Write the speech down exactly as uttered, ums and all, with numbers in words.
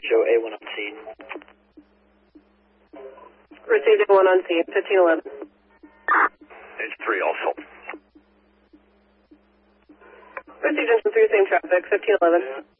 Show A one on scene. Received A one on scene, fifteen eleven. It's three also. Received engine three, same traffic, fifteen eleven.